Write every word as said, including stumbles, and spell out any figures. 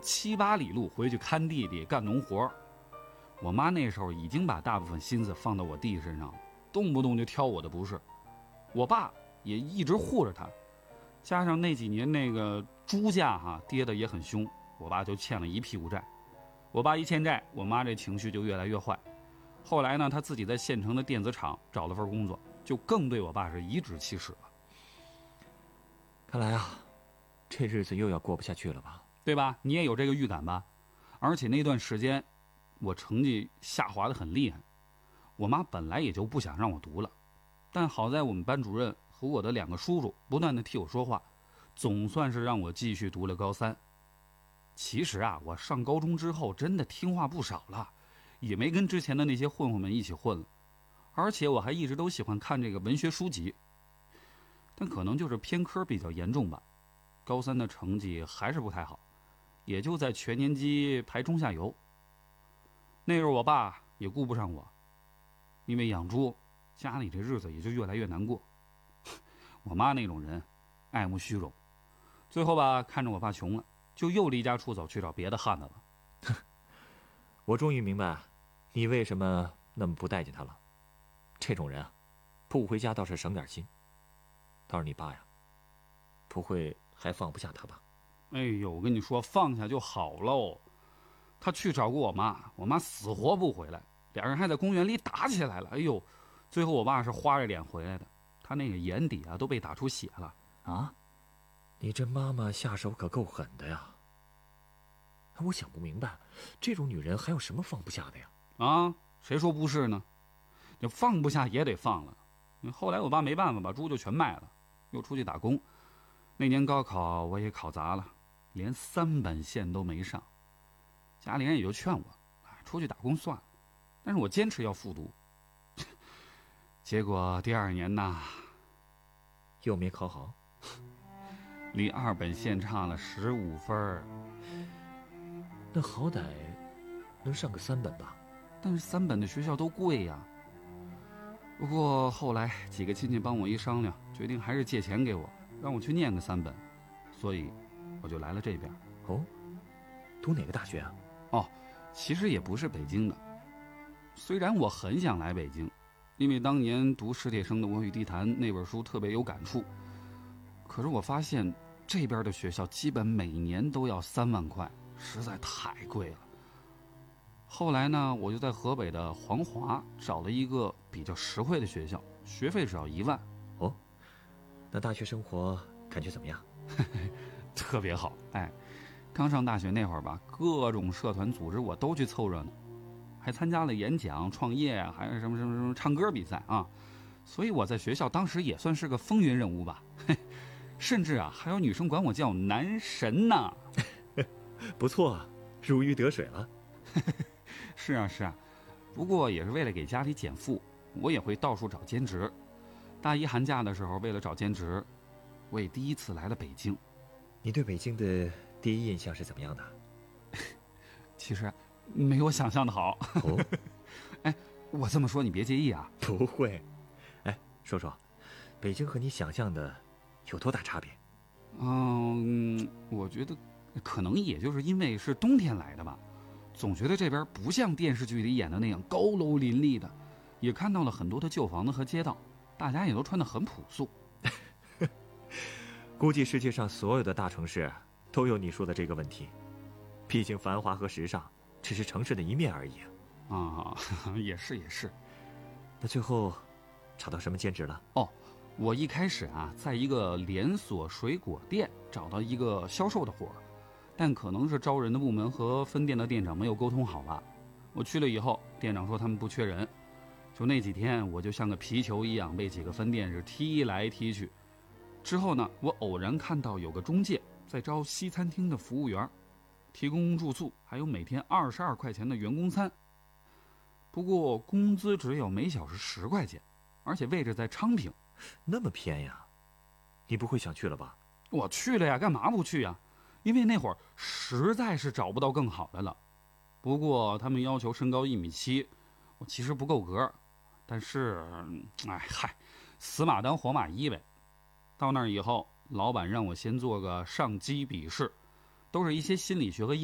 七八里路回去看弟弟干农活。我妈那时候已经把大部分心思放到我弟身上了，动不动就挑我的不是。我爸也一直护着他，加上那几年那个猪价哈跌得也很凶，我爸就欠了一屁股债。我爸一欠债，我妈这情绪就越来越坏。后来呢，他自己在县城的电子厂找了份工作，就更对我爸是颐指气使了。 看来啊，这日子又要过不下去了吧？ 对吧？你也有这个预感吧？而且那段时间，我成绩下滑得很厉害。我妈本来也就不想让我读了，但好在我们班主任和我的两个叔叔不断地替我说话，总算是让我继续读了高三。其实啊，我上高中之后真的听话不少了，也没跟之前的那些混混们一起混了，而且我还一直都喜欢看这个文学书籍。但可能就是偏科比较严重吧，高三的成绩还是不太好，也就在全年级排中下游。那时候我爸也顾不上我，因为养猪，家里这日子也就越来越难过。我妈那种人爱慕虚荣，最后吧看着我爸穷了，就又离家出走去找别的汉子了。 我终于明白你为什么那么不待见他了。这种人啊，不回家倒是省点心。倒是你爸呀，不会还放不下他吧？ 哎呦，我跟你说，放下就好喽。他去找过我妈，我妈死活不回来，俩人还在公园里打起来了。哎呦，最后我爸是花着脸回来的，他那个眼底啊都被打出血了。 啊，你这妈妈下手可够狠的呀！我想不明白，这种女人还有什么放不下的呀？ 啊，谁说不是呢？就放不下也得放了。后来我爸没办法，把猪就全卖了，又出去打工。那年高考我也考砸了，连三本线都没上。家里人也就劝我，出去打工算了。但是我坚持要复读。结果第二年呐， 又没考好， 离二本线差了十五分。 那好歹能上个三本吧？ 但是三本的学校都贵呀。不过后来几个亲戚帮我一商量，决定还是借钱给我，让我去念个三本，所以我就来了这边。 哦，读哪个大学啊？ 哦，其实也不是北京的。虽然我很想来北京，因为当年读史铁生的《我与地坛》那本书特别有感触，可是我发现这边的学校基本每年都要三万块，实在太贵了。后来呢，我就在河北的黄华找了一个比较实惠的学校，学费只要一万。 哦，那大学生活感觉怎么样？ 特别好。哎，刚上大学那会儿吧，各种社团组织我都去凑热闹，还参加了演讲、创业，还有什么什么什么唱歌比赛啊。所以我在学校当时也算是个风云人物吧，甚至啊还有女生管我叫男神呢。 不错啊，如鱼得水了。 是啊是啊，不过也是为了给家里减负，我也会到处找兼职。大一寒假的时候，为了找兼职，我也第一次来了北京。 你对北京的第一印象是怎么样的？ 其实没我想象的好。 哦， 哎，我这么说你别介意啊。 不会。哎，说说，北京和你想象的有多大差别？ 嗯，我觉得可能也就是因为是冬天来的吧，总觉得这边不像电视剧里演的那样高楼林立的，也看到了很多的旧房子和街道，大家也都穿得很朴素。 估计世界上所有的大城市都有你说的这个问题，毕竟繁华和时尚只是城市的一面而已啊。啊，也是也是。 那最后找到什么兼职了？ 哦，我一开始啊，在一个连锁水果店找到一个销售的活儿，但可能是招人的部门和分店的店长没有沟通好吧。我去了以后，店长说他们不缺人，就那几天我就像个皮球一样被几个分店是踢来踢去。之后呢，我偶然看到有个中介在招西餐厅的服务员，提供住宿，还有每天二十二块钱的员工餐。不过工资只有每小时十块钱，而且位置在昌平。 那么偏呀？你不会想去了吧？ 我去了呀，干嘛不去呀？因为那会儿实在是找不到更好的了。不过他们要求身高一米七，我其实不够格，但是，哎嗨，死马当活马医呗。到那儿以后，老板让我先做个上机笔试，都是一些心理学和